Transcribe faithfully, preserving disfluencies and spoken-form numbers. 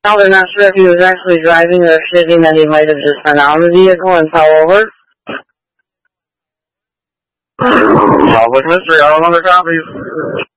Now they're not sure if he was actually driving or shitting that he might have just been out of the vehicle and fell over. Public mystery, all other copies.